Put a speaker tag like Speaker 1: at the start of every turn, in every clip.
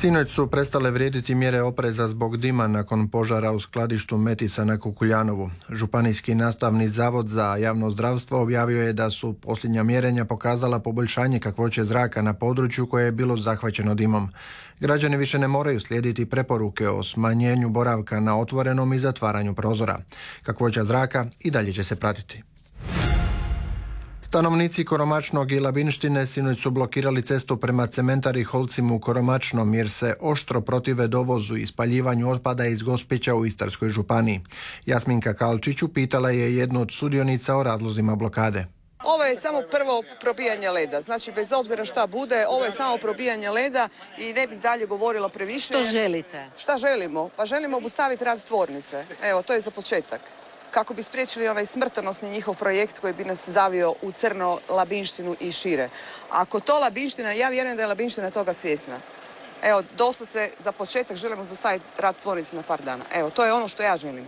Speaker 1: Sinoć su prestale vrijediti mjere opreza zbog dima nakon požara u skladištu Metisa na Kukuljanovu. Županijski nastavni zavod za javno zdravstvo objavio je da su posljednja mjerenja pokazala poboljšanje kakvoće zraka na području koje je bilo zahvaćeno dimom. Građani više ne moraju slijediti preporuke o smanjenju boravka na otvorenom i zatvaranju prozora. Kakvoća zraka i dalje će se pratiti. Stanovnici Koromačnog i Labinštine sinoć su blokirali cestu prema cementari Holcim u Koromačnom jer se oštro protive dovozu i spaljivanju otpada iz Gospića u Istarskoj županiji. Jasminka Kalčić upitala je jednu od sudionica o razlozima blokade.
Speaker 2: Ovo je samo prvo probijanje leda, znači bez obzira šta bude, ovo je samo probijanje leda i ne bih dalje govorila previše.
Speaker 3: Što želite?
Speaker 2: Šta želimo? Pa želimo obustaviti rad tvornice, evo to je za početak. Kako bi spriječili onaj smrtonosni njihov projekt koji bi nas zavio u crno Labinštinu i šire. Ako to Labinština, ja vjerujem da je Labinština toga svjesna. Evo, doslovce za početak želimo zaustaviti rad tvornice na par dana. Evo, to je ono što ja želim.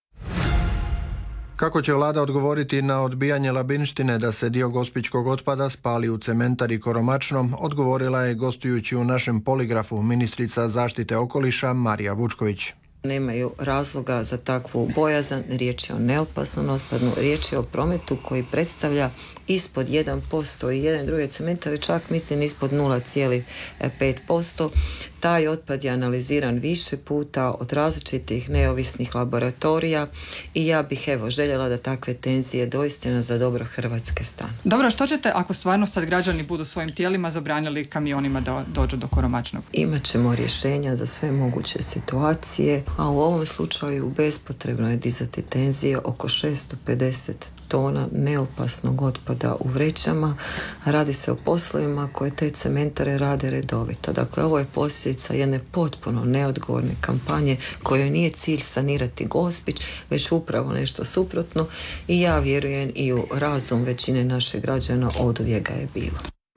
Speaker 1: Kako će vlada odgovoriti na odbijanje Labinštine da se dio gospićkog otpada spali u cementari Koromačnom, odgovorila je gostujući u našem poligrafu ministrica zaštite okoliša Marija Vučković.
Speaker 4: Nemaju razloga za takvu bojazan, riječ je o neopasnom otpadu, riječ je o prometu koji predstavlja ispod 1% i jedan druge cementare, čak mislim ispod 0,5%. Taj otpad je analiziran više puta od različitih neovisnih laboratorija i ja bih željela da takve tenzije doista za dobro Hrvatske stanu.
Speaker 5: Dobro, što ćete ako stvarno sad građani budu svojim tijelima zabranili kamionima da dođu do Koromačnog?
Speaker 4: Imaćemo rješenja za sve moguće situacije, a u ovom slučaju bespotrebno je dizati tenzije oko 650 tona neopasnog otpada u vrećama. Radi se o poslovima koje te cementare rade redovito. Dakle, ovo je posljedica jedne potpuno neodgovorne kampanje kojoj nije cilj sanirati Gospić, već upravo nešto suprotno i ja vjerujem i u razum većine naših građana oduvijek ga je bilo.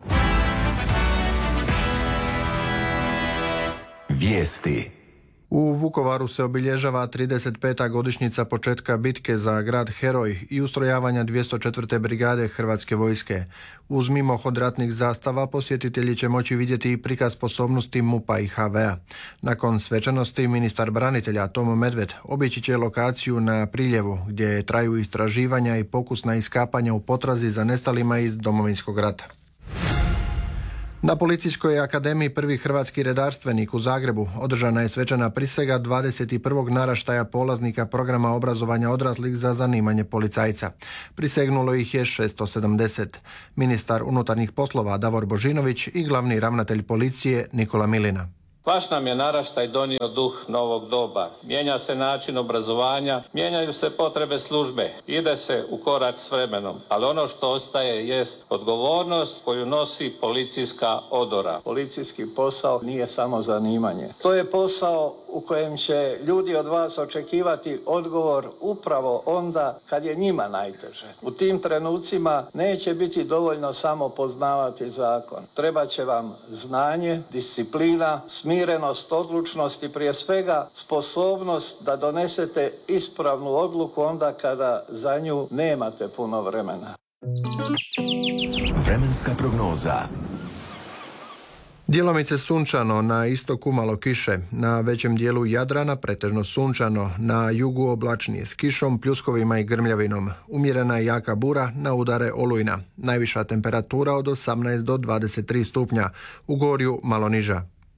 Speaker 1: Vijesti. U Vukovaru se obilježava 35. godišnjica početka bitke za grad Heroj i ustrojavanja 204. brigade Hrvatske vojske. Uz mimohod ratnih zastava posjetitelji će moći vidjeti i prikaz sposobnosti MUP-a i HV-a. Nakon svečanosti ministar branitelja Tomo Medved obići će lokaciju na Priljevu gdje traju istraživanja i pokusna iskapanja u potrazi za nestalima iz Domovinskog rata. Na Policijskoj akademiji prvi hrvatski redarstvenik u Zagrebu održana je svečana prisega 21. naraštaja polaznika programa obrazovanja odraslih za zanimanje policajca. Prisegnulo ih je 670. Ministar unutarnjih poslova Davor Božinović i glavni ravnatelj policije Nikola Milina.
Speaker 6: Vaš nam je naraštaj donio duh novog doba. Mijenja se način obrazovanja, mijenjaju se potrebe službe, ide se u korak s vremenom. Ali ono što ostaje jest odgovornost koju nosi policijska odora.
Speaker 7: Policijski posao nije samo zanimanje. To je posao u kojem će ljudi od vas očekivati odgovor upravo onda kad je njima najteže. U tim trenucima neće biti dovoljno samo poznavati zakon. Treba će vam znanje, disciplina, smirenost, odlučnost i prije svega sposobnost da donesete ispravnu odluku onda kada za nju nemate puno vremena.
Speaker 1: Vremenska prognoza. Djelomice sunčano, na istoku malo kiše, na većem dijelu Jadrana pretežno sunčano, na jugu oblačnije s kišom, pljuskovima i grmljavinom. Umjerena i jaka bura, na udare olujna. Najviša temperatura od 18 do 23 stupnja, u Gorju malo niža.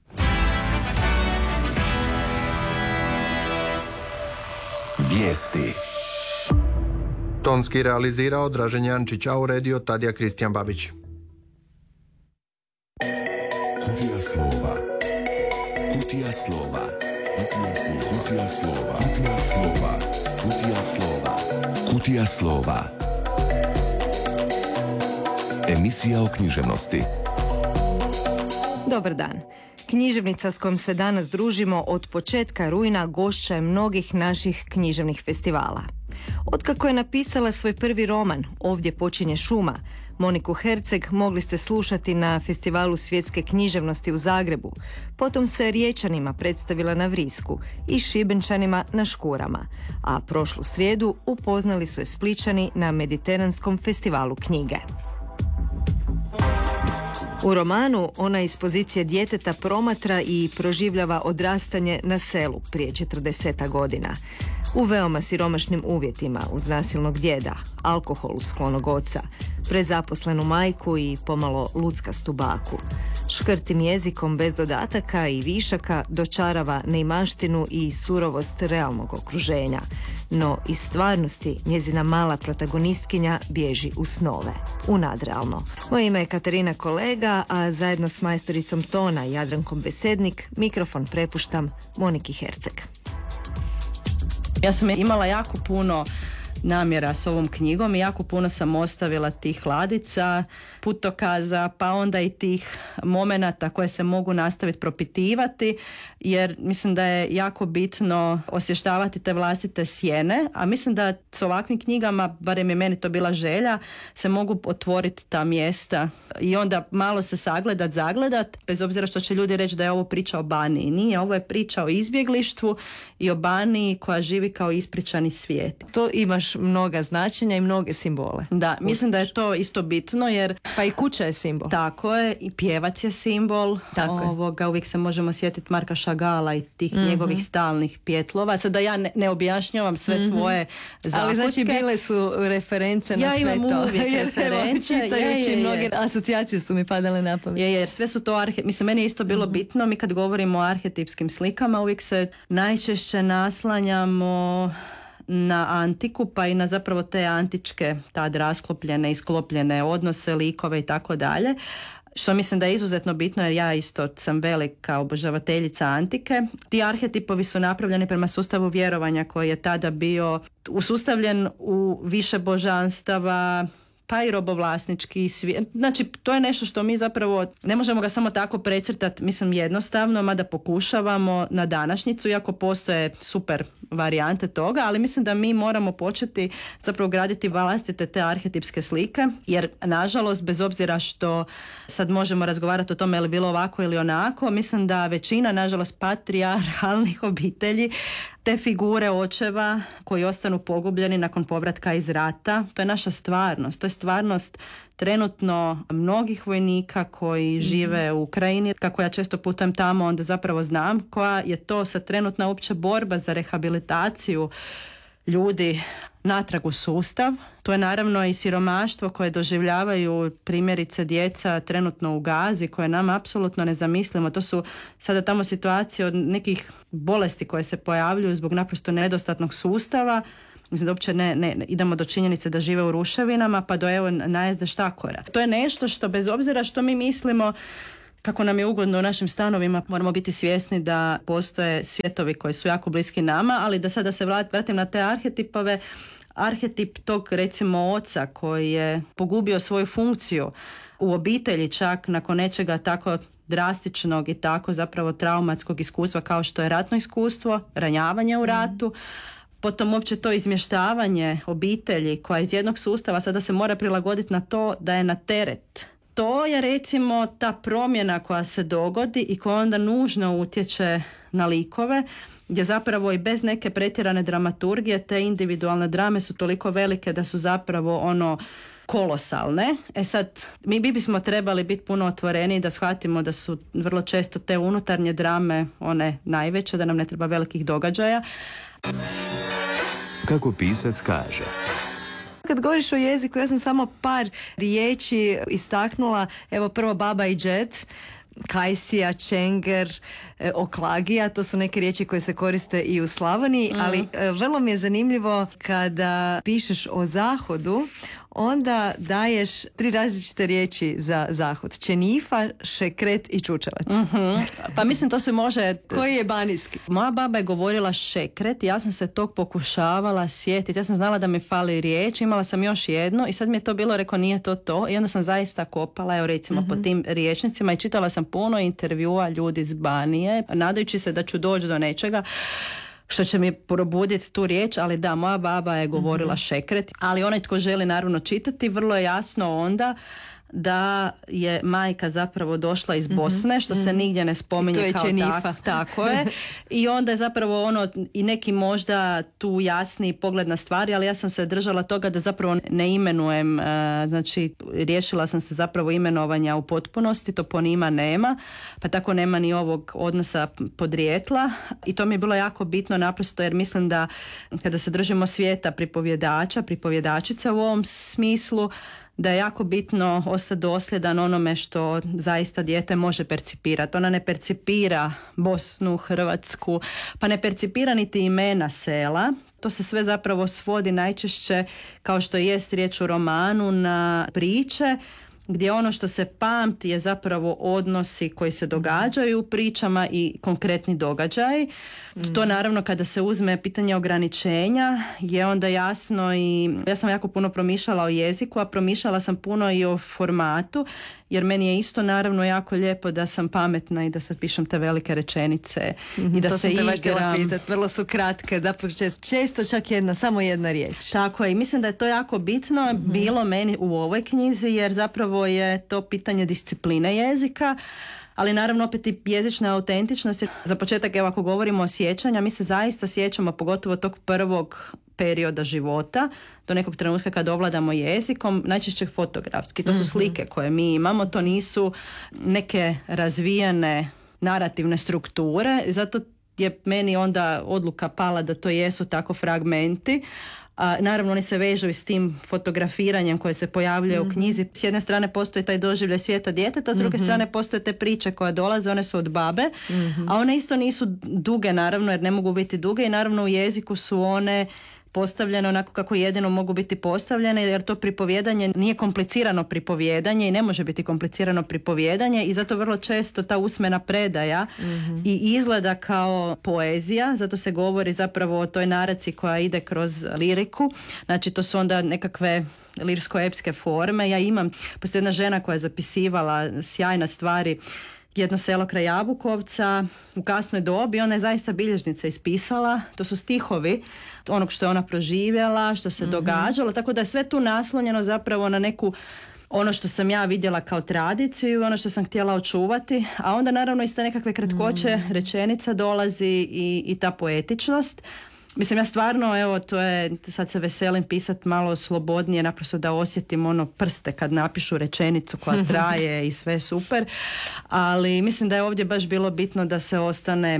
Speaker 1: Vijesti. Tonski realizirao Dražen Jančić, a uredio Tadija Kristijan Babić.
Speaker 8: Kutija slova. Kutija slova. Kutija slova. Kutija slova. Kutija slova. Kutija slova. Emisija o književnosti.
Speaker 9: Dobar dan. Književnica s kojom se danas družimo od početka rujna gošća je mnogih naših književnih festivala. Otkako je napisala svoj prvi roman Ovdje počinje šuma, Moniku Herceg mogli ste slušati na Festivalu svjetske književnosti u Zagrebu. Potom se Riječanima predstavila na Vrisku i Šibenčanima na Škurama. A prošlu srijedu upoznali su je Splićani na Mediteranskom festivalu knjige. U romanu ona iz pozicije djeteta promatra i proživljava odrastanje na selu prije 40 godina. U veoma siromašnim uvjetima, uz nasilnog djeda, alkoholu sklonog oca, prezaposlenu majku i pomalo luckastu baku. Škrtim jezikom bez dodataka i višaka dočarava neimaštinu i surovost realnog okruženja. No iz stvarnosti njezina mala protagonistkinja bježi u snove, u nadrealno. Moje ime je Katarina Kolega, a zajedno s majstoricom tona Jadrankom Besednik mikrofon prepuštam Moniki Herceg.
Speaker 3: Ja sam imala jako puno namjera s ovom knjigom i jako puno sam ostavila tih ladica, putokaza, pa onda i tih momenata koje se mogu nastaviti propitivati, jer mislim da je jako bitno osvještavati te vlastite sjene, a mislim da s ovakvim knjigama, barem je meni to bila želja, se mogu otvoriti ta mjesta i onda malo se zagledat, bez obzira što će ljudi reći da je ovo priča o Baniji. Nije, ovo je priča o izbjeglištvu i o Baniji koja živi kao ispričani svijet.
Speaker 9: To imaš mnoga značenja i mnoge simbole.
Speaker 3: Da, mislim da je to isto bitno jer...
Speaker 9: Pa i kuća je simbol.
Speaker 3: Tako je, i pjevac je simbol. Uvijek se možemo sjetiti Marka Šagala i tih njegovih stalnih pjetlova. Sada ja ne objašnjavam sve svoje zakučke.
Speaker 9: Ali znači bile su reference na sve to.
Speaker 3: Ja imam uvijek reference.
Speaker 9: Čitajući mnoge asocijacije su mi padale na pamet.
Speaker 3: Jer sve su to mislim, meni je isto bilo bitno. Mi kad govorimo o arhetipskim slikama, uvijek se najčešće naslanjamo na antiku, pa i na zapravo te antičke, tad rasklopljene i sklopljene odnose, likove i tako dalje. Što mislim da je izuzetno bitno jer ja isto sam velika obožavateljica antike. Ti arhetipovi su napravljeni prema sustavu vjerovanja koji je tada bio usustavljen u više božanstava, pa i robovlasnički svijet. Znači, to je nešto što mi zapravo ne možemo ga samo tako precrtati, mislim, jednostavno, mada pokušavamo na današnjicu, iako postoje super varijante toga, ali mislim da mi moramo početi zapravo graditi vlastite te arhetipske slike, jer nažalost, bez obzira što sad možemo razgovarati o tome je li bilo ovako ili onako, mislim da većina, nažalost, patrijarhalnih obitelji te figure očeva koji ostanu pogubljeni nakon povratka iz rata, to je naša stvarnost. To je stvarnost trenutno mnogih vojnika koji žive u Ukrajini. Kako ja često putam tamo, onda zapravo znam koja je to sad trenutna uopće borba za rehabilitaciju ljudi natrag u sustav. To je naravno i siromaštvo koje doživljavaju primjerice djeca trenutno u Gazi, koje nam apsolutno ne zamislimo. To su sada tamo situacije od nekih bolesti koje se pojavljuju zbog naprosto nedostatnog sustava. Mislim da uopće ne idemo do činjenice da žive u ruševinama pa do evo najezde štakora. To je nešto što bez obzira što mi mislimo kako nam je ugodno u našim stanovima, moramo biti svjesni da postoje svijetovi koji su jako bliski nama, ali da sada se vratim na te arhetipove. Arhetip tog recimo oca koji je pogubio svoju funkciju u obitelji čak nakon nečega tako drastičnog i tako zapravo traumatskog iskustva kao što je ratno iskustvo, ranjavanje u ratu, potom uopće to izmještavanje obitelji koja iz jednog sustava sada se mora prilagoditi na to da je na teret. To je recimo ta promjena koja se dogodi i koja onda nužno utječe na likove, gdje zapravo i bez neke pretjerane dramaturgije te individualne drame su toliko velike da su zapravo kolosalne. Sad, mi bismo trebali biti puno otvoreni da shvatimo da su vrlo često te unutarnje drame one najveće, da nam ne treba velikih događaja.
Speaker 8: Kako pisac kaže.
Speaker 9: Kad govoriš o jeziku, ja sam samo par riječi istaknula. Evo prvo baba i džed, kajsija, čenger, oklagija, to su neke riječi koje se koriste i u Slavoniji, ali vrlo mi je zanimljivo kada pišeš o zahodu, onda daješ 3 različite riječi za zahod. Čenifa, šekret i čučavac.
Speaker 3: Pa mislim to se može...
Speaker 9: Koji je banijski?
Speaker 3: Moja baba je govorila šekret i ja sam se tog pokušavala sjetiti. Ja sam znala da mi fali riječ, imala sam još jedno i sad mi je to bilo, rekao nije to i onda sam zaista kopala, evo recimo po tim riječnicima i čitala sam puno intervjua ljudi iz Banije, nadajući se da ću doći do nečega što će mi probuditi tu riječ, ali da, moja baba je govorila šekret, ali onaj tko želi naravno čitati, vrlo je jasno onda da je majka zapravo došla iz Bosne, što se nigdje ne spominje kao
Speaker 9: Čenifa.
Speaker 3: tako je. I onda je zapravo ono i neki možda tu jasniji pogled na stvari, ali ja sam se držala toga da zapravo ne imenujem, znači riješila sam se zapravo imenovanja u potpunosti, toponima nema, pa tako nema ni ovog odnosa podrijetla i to mi je bilo jako bitno naprosto jer mislim da kada se držimo svijeta pripovjedačica u ovom smislu, da je jako bitno ostati dosljedan onome što zaista dijete može percipirati. Ona ne percipira Bosnu, Hrvatsku, pa ne percipira niti imena sela. To se sve zapravo svodi najčešće, kao što jest riječ u romanu, na priče gdje ono što se pamti je zapravo odnosi koji se događaju u pričama i konkretni događaji. To naravno kada se uzme pitanje ograničenja je onda jasno i ja sam jako puno promišljala o jeziku, a promišljala sam puno i o formatu, jer meni je isto naravno jako lijepo da sam pametna i da sad pišem te velike rečenice i da
Speaker 9: to
Speaker 3: se
Speaker 9: sam te
Speaker 3: igram.
Speaker 9: Pitat, vrlo su kratke, da često čak samo jedna riječ.
Speaker 3: Tako je i mislim da je to jako bitno bilo meni u ovoj knjizi jer zapravo je to pitanje discipline jezika, ali naravno opet i jezična autentičnost. Za početak, evo ako govorimo o sjećanju, mi se zaista sjećamo pogotovo tog prvog perioda života do nekog trenutka kad ovladamo jezikom, najčešće fotografski. To su slike koje mi imamo, to nisu neke razvijene narativne strukture, zato je meni onda odluka pala da to jesu tako fragmenti. Naravno oni se vežu i s tim fotografiranjem koje se pojavljuje u knjizi. S jedne strane postoji taj doživljaj svijeta djeteta, s druge strane postoje te priče koje dolaze, one su od babe, a one isto nisu duge naravno jer ne mogu biti duge i naravno u jeziku su one postavljene onako kako jedino mogu biti postavljene jer to pripovijedanje nije komplicirano pripovijedanje i ne može biti komplicirano pripovijedanje i zato vrlo često ta usmena predaja i izgleda kao poezija, zato se govori zapravo o toj naraci koja ide kroz liriku, znači to su onda nekakve lirsko-epske forme. Ja imam, postoji jedna žena koja je zapisivala sjajna stvari, jedno selo kraj Jabukovca u kasnoj dobi, ona je zaista bilježnica ispisala, to su stihovi onog što je ona proživjela, što se događalo, tako da je sve tu naslonjeno zapravo na neku ono što sam ja vidjela kao tradiciju, ono što sam htjela očuvati, a onda naravno iz te nekakve kratkoće rečenica dolazi i ta poetičnost. Mislim, ja stvarno, evo, to je, sad se veselim pisati malo slobodnije, naprosto da osjetim ono prste kad napišu rečenicu koja traje i sve super, ali mislim da je ovdje baš bilo bitno da se ostane.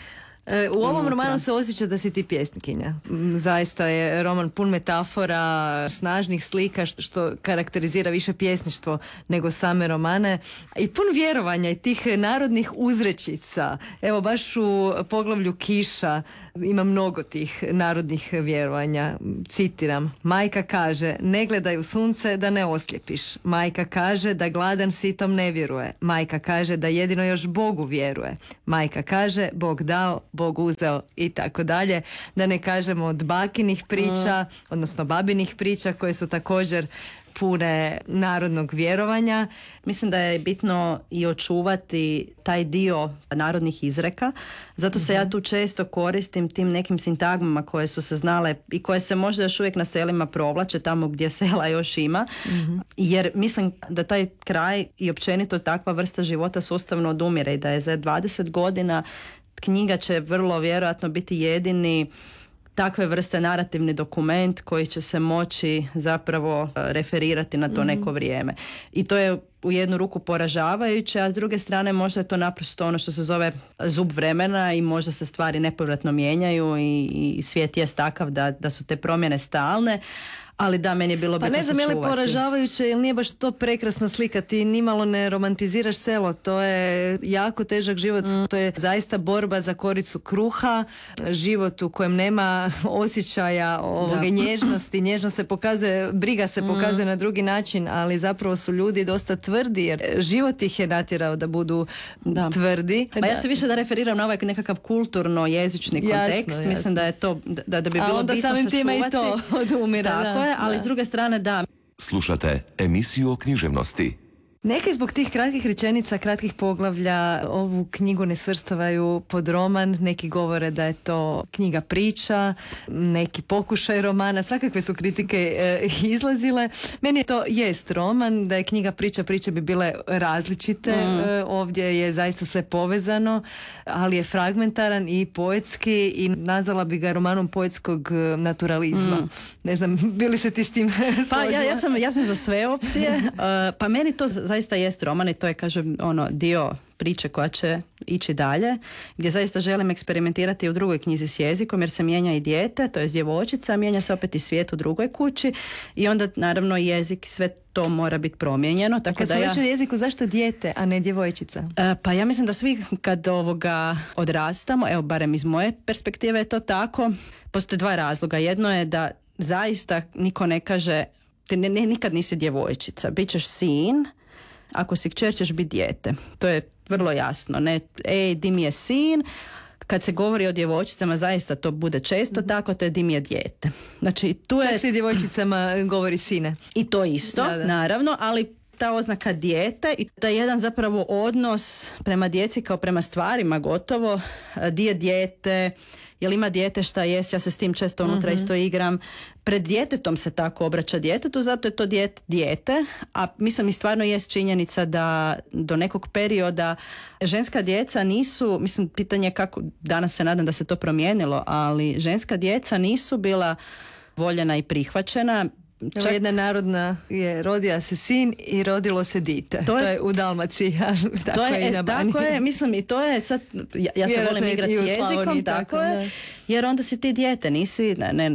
Speaker 9: U ovom romanu se osjeća da si ti pjesnikinja. Zaista je roman pun metafora, snažnih slika što karakterizira više pjesništvo nego same romane i pun vjerovanja i tih narodnih uzrečica. Evo baš u poglavlju Kiša ima mnogo tih narodnih vjerovanja. Citiram: majka kaže ne gledaj u sunce da ne oslijepiš. Majka kaže da gladan sitom ne vjeruje. Majka kaže da jedino još Bogu vjeruje. Majka kaže Bog dao, Bog uzeo i tako dalje. Da ne kažemo od bakinih priča, odnosno babinih priča koje su također pune narodnog vjerovanja.
Speaker 3: Mislim da je bitno i očuvati taj dio narodnih izreka. Zato se ja tu često koristim tim nekim sintagmama koje su se znale i koje se možda još uvijek na selima provlače tamo gdje sela još ima. Jer mislim da taj kraj i općenito takva vrsta života sustavno odumire i da je za 20 godina knjiga će vrlo vjerojatno biti jedini takve vrste narativni dokument koji će se moći zapravo referirati na to neko vrijeme. I to je u jednu ruku poražavajuće, a s druge strane možda je to naprosto ono što se zove zub vremena i možda se stvari nepovratno mijenjaju i svijet jest takav da su te promjene stalne. Ali da, meni je bilo bitno sačuvati.
Speaker 9: Pa ne znam je li poražavajuće ili nije baš to prekrasno slika. Ti nimalo ne romantiziraš selo. To je jako težak život. To je zaista borba za koricu kruha. Život u kojem nema osjećaja nježnosti. Nježnost se pokazuje, briga se pokazuje na drugi način, ali zapravo su ljudi dosta tvrdi jer život ih je natjerao da budu tvrdi.
Speaker 3: Pa ja se više da referiram na ovaj nekakav kulturno-jezični kontekst. Jasno. Mislim da je to, da bi bilo bitno sačuvati. A onda samim time
Speaker 9: i to odumira.
Speaker 3: Tako je, ali s druge strane da.
Speaker 8: Slušate emisiju o književnosti.
Speaker 9: Neki zbog tih kratkih rečenica, kratkih poglavlja ovu knjigu ne svrstavaju pod roman, neki govore da je to knjiga priča, neki pokušaj romana, svakakve su kritike izlazile. Meni to jest roman, da je knjiga priča, priče bi bile različite, ovdje je zaista sve povezano, ali je fragmentaran i poetski i nazvala bi ga romanom poetskog naturalizma. Ne znam, bili se ti s tim složila?
Speaker 3: Ja sam za sve opcije, pa meni to zaista jest roman i to je, kažem, dio priče koja će ići dalje, gdje zaista želim eksperimentirati u drugoj knjizi s jezikom, jer se mijenja i dijete, to je djevojčica, mijenja se opet i svijet u drugoj kući i onda naravno jezik, sve to mora biti promijenjeno. Tako
Speaker 9: kad smo već na jeziku, zašto dijete, a ne djevojčica?
Speaker 3: Pa ja mislim da svi kad odrastamo, evo barem iz moje perspektive je to tako, postoje dva razloga. Jedno je da zaista niko ne kaže ti nikad nisi djevojčica, bit ćeš sin, ako si kćer ćeš biti dijete. To je vrlo jasno. Ne, di mi je sin, kad se govori o djevojčicama zaista to bude često tako, to je di mi je dijete. Znači, tu
Speaker 9: čak se djevojčicama govori sine.
Speaker 3: I to isto, naravno, ali ta oznaka dijete i taj jedan zapravo odnos prema djeci kao prema stvarima gotovo, di je dijete, jel ima dijete šta jest, ja se s tim često unutra isto igram. Pred djetetom se tako obraća djetetu, zato je to dijete, a mislim i stvarno jest činjenica da do nekog perioda ženska djeca nisu, mislim pitanje kako, danas se nadam da se to promijenilo, ali ženska djeca nisu bila voljena i prihvaćena.
Speaker 9: Čak jedna narodna je rodila se sin i rodilo se dite. To je u Dalmaciji. Tako je i na Baniji. Tako je,
Speaker 3: mislim i to je sad, ja se volim igrati s jezikom, tako je, jer onda si ti dijete, nisi,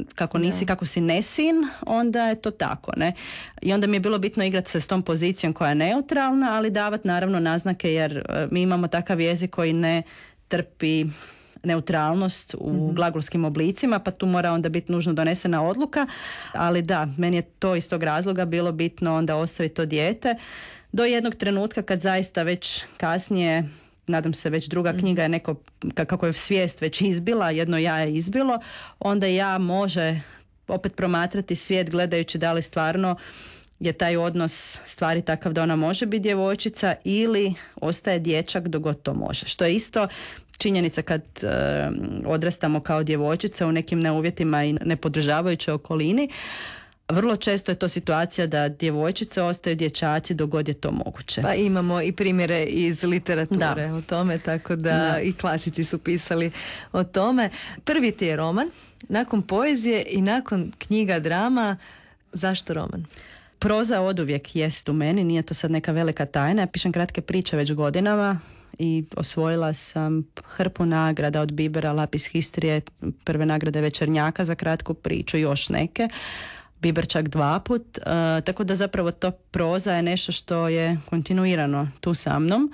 Speaker 3: kako si ne sin, onda je to tako, ne. I onda mi je bilo bitno igrati se s tom pozicijom koja je neutralna, ali davati naravno naznake, jer mi imamo takav jezik koji ne trpi neutralnost u glagolskim oblicima, pa tu mora onda biti nužno donesena odluka, ali da, meni je to iz tog razloga bilo bitno onda ostaviti to dijete do jednog trenutka kad zaista već kasnije, nadam se već druga knjiga je neko, kako je svijest već izbila, jedno ja je izbilo, onda ja može opet promatrati svijet gledajući da li stvarno je taj odnos stvari takav da ona može biti djevojčica ili ostaje dječak dok god to može. Što je isto činjenica kad odrastamo kao djevojčica u nekim neuvjetima i nepodržavajućoj okolini. Vrlo često je to situacija da djevojčice ostaju dječaci dok god je to moguće.
Speaker 9: Pa imamo i primjere iz literature o tome, tako da i klasici su pisali o tome. Prvi ti je roman, nakon poezije i nakon knjiga drama. Zašto roman?
Speaker 3: Proza oduvijek jest u meni, nije to sad neka velika tajna. Ja pišem kratke priče već godinama i osvojila sam hrpu nagrada od Bibera, Lapis Histrije, prve nagrade Večernjaka za kratku priču i još neke. Biber čak 2 put. Tako da zapravo to proza je nešto što je kontinuirano tu sa mnom.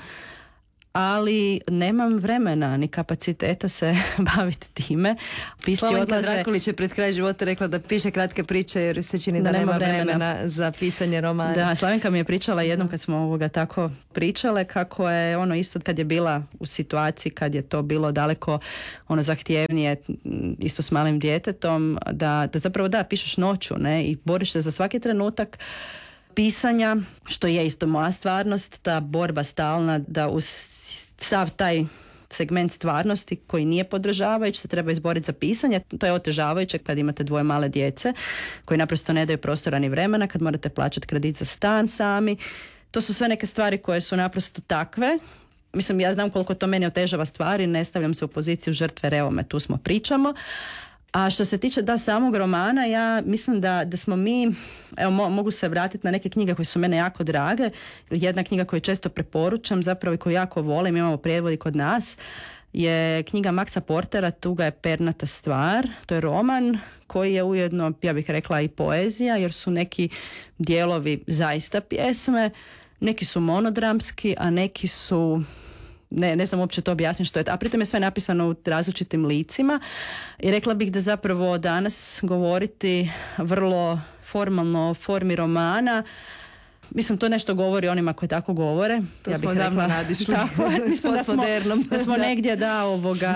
Speaker 3: Ali nemam vremena ni kapaciteta se baviti time.
Speaker 9: Slavenka Drakulić je pred kraj života rekla da piše kratke priče jer se čini da nema vremena za pisanje romana.
Speaker 3: Da, Slavenka mi je pričala jednom kad smo tako pričale kako je ono isto kad je bila u situaciji kad je to bilo daleko zahtjevnije isto s malim djetetom da zapravo pišeš noću, ne, i boriš se za svaki trenutak pisanja, što je isto moja stvarnost, ta borba stalna da uz sav taj segment stvarnosti koji nije podržavajući se treba izboriti za pisanje. To je otežavajuće kad imate 2 male djece koji naprosto ne daju prostora ni vremena, kad morate plaćati kredit za stan sami. To su sve neke stvari koje su naprosto takve. Mislim, ja znam koliko to meni otežava stvari, ne stavljam se u poziciju žrtve, evo me, tu smo, pričamo. A što se tiče samog romana, ja mislim da smo mi, evo mogu se vratiti na neke knjige koje su mene jako drage. Jedna knjiga koju često preporučam, zapravo i koju jako volim, imamo prijevod i kod nas, je knjiga Maxa Portera Tuga je pernata stvar. To je roman koji je ujedno, ja bih rekla, i poezija, jer su neki dijelovi zaista pjesme, neki su monodramski, a neki su... Ne znam uopće to objasniti što je, a pritom je sve napisano u različitim licima i rekla bih da zapravo danas govoriti vrlo formalno o formi romana, mislim to nešto govori onima koji tako govore.
Speaker 9: To ja smo davno nadišli s postmodernom.
Speaker 3: Da smo negdje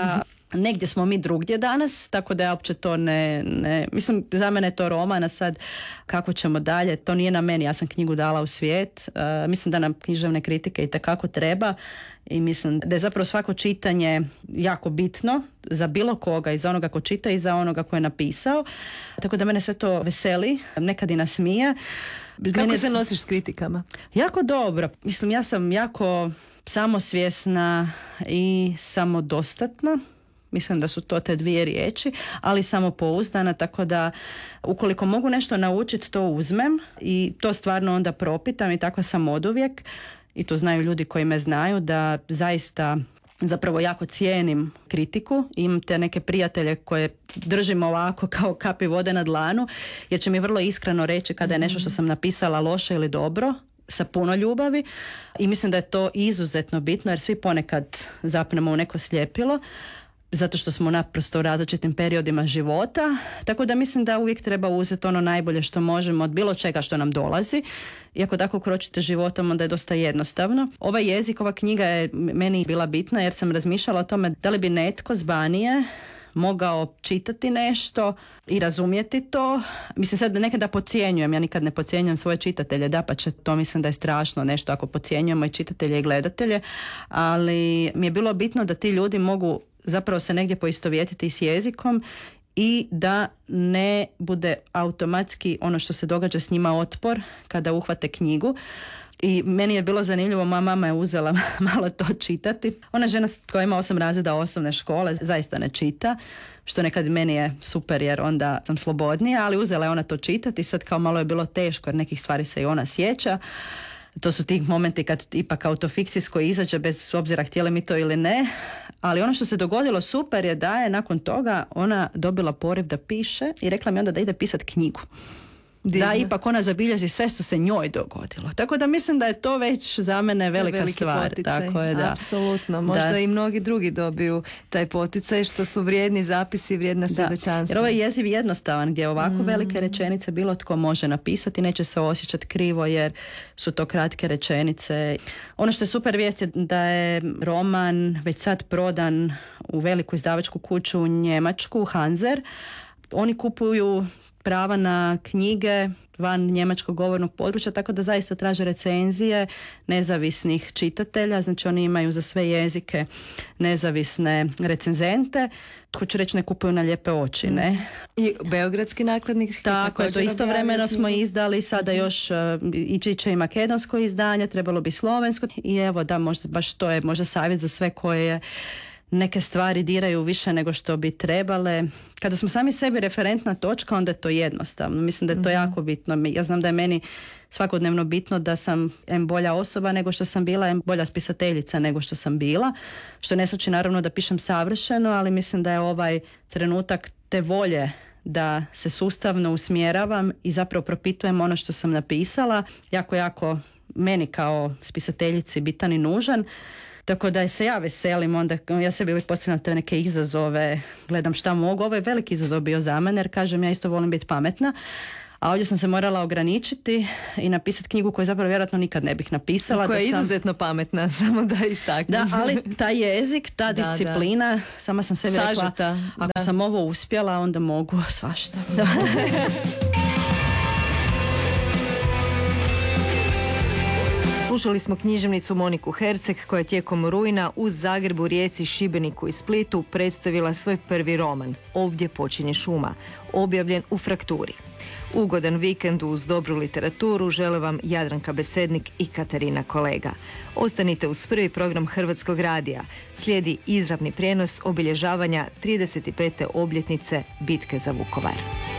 Speaker 3: negdje smo mi drugdje danas, tako da ja uopće to ne... Mislim, za mene je to roman, a sad kako ćemo dalje, to nije na meni, ja sam knjigu dala u svijet. Mislim da nam književne kritike itekako treba i mislim da je zapravo svako čitanje jako bitno za bilo koga, i za onoga ko čita i za onoga ko je napisao. Tako da mene sve to veseli, nekad i nasmije.
Speaker 9: Kako se nosiš s kritikama?
Speaker 3: Jako dobro. Mislim, ja sam jako samosvjesna i samodostatna. Mislim da su to te dvije riječi, ali samopouzdana, tako da ukoliko mogu nešto naučiti, to uzmem i to stvarno onda propitam i tako sam oduvijek. I to znaju ljudi koji me znaju, da zaista zapravo jako cijenim kritiku. Imam te neke prijatelje koje držim ovako kao kapi vode na dlanu, jer će mi vrlo iskreno reći kada je nešto što sam napisala loše ili dobro, sa puno ljubavi, i mislim da je to izuzetno bitno, jer svi ponekad zapnemo u neko sljepilo, zato što smo naprosto u različitim periodima života, tako da mislim da uvijek treba uzeti ono najbolje što možemo od bilo čega što nam dolazi. I ako tako kročite životom, onda je dosta jednostavno. Ovaj jezik, ova knjiga je meni bila bitna jer sam razmišljala o tome da li bi netko s Banije mogao čitati nešto i razumjeti to. Mislim sad da nekada podcjenjujem, ja nikad ne podcjenjujem svoje čitatelje, dapače, to mislim da je strašno nešto ako podcjenjujemo i čitatelje i gledatelje, ali mi je bilo bitno da ti ljudi mogu zapravo se negdje poistovjetiti s jezikom i da ne bude automatski ono što se događa s njima otpor kada uhvate knjigu. I meni je bilo zanimljivo, moja mama je uzela malo to čitati. Ona žena koja ima 8 razreda osnovne škole zaista ne čita, što nekad meni je super jer onda sam slobodnija, ali uzela je ona to čitati i sad kao malo je bilo teško jer nekih stvari se i ona sjeća. To su ti momenti kad ipak autofikcijsko izađe bez obzira htjeli mi to ili ne, ali ono što se dogodilo super je da je nakon toga ona dobila poriv da piše i rekla mi onda da ide pisati knjigu. Divno. Da ipak ona zabilježi sve što se njoj dogodilo. Tako da mislim da je to već za mene velika stvar.
Speaker 9: Poticaj.
Speaker 3: Tako je, da.
Speaker 9: Apsolutno. Možda da. I mnogi drugi dobiju taj poticaj što su vrijedni zapisi, vrijedna svjedočanstva.
Speaker 3: Jer ovaj jeziv jednostavan gdje ovako velike rečenice bilo tko može napisati, neće se osjećati krivo jer su to kratke rečenice. Ono što je super vijest je da je roman već sad prodan u veliku izdavačku kuću u Njemačku, Hanser. Oni kupuju prava na knjige van njemačkog govornog područja, tako da zaista traže recenzije nezavisnih čitatelja, znači oni imaju za sve jezike nezavisne recenzente. Hoću reći, ne kupuju na lijepe oči, ne?
Speaker 9: I beogradski nakladnik.
Speaker 3: Tako je, to istovremeno smo izdali, sada još ići će i makedonsko izdanje, trebalo bi slovensko i evo da, možda baš to je možda savjet za sve koje neke stvari diraju više nego što bi trebale. Kada smo sami sebi referentna točka, onda je to jednostavno. Mislim da je to jako bitno. Ja znam da je meni svakodnevno bitno da sam bolja osoba nego što sam bila, bolja spisateljica nego što sam bila. Što ne znači naravno da pišem savršeno, ali mislim da je ovaj trenutak te volje da se sustavno usmjeravam i zapravo propitujem ono što sam napisala. Jako meni kao spisateljici bitan i nužan. Tako da se ja veselim, onda ja sebi uvijek postavljam te neke izazove, gledam šta mogu. Ovo je veliki izazov bio za mene jer kažem ja isto volim biti pametna, a ovdje sam se morala ograničiti i napisati knjigu koju zapravo vjerojatno nikad ne bih napisala.
Speaker 9: Koja je izuzetno pametna, samo da istaknem.
Speaker 3: Da, ali taj jezik, ta disciplina, sama sam sebi rekla, ako sam ovo uspjela, onda mogu svašta.
Speaker 9: Slušali smo književnicu Moniku Herceg koja je tijekom rujna u Zagrebu, Rijeci, Šibeniku i Splitu predstavila svoj prvi roman Ovdje počinje šuma, objavljen u Frakturi. Ugodan vikend uz dobru literaturu žele vam Jadranka Besednik i Katarina Kolega. Ostanite uz prvi program Hrvatskog radija. Slijedi izravni prijenos obilježavanja 35. obljetnice Bitke za Vukovar.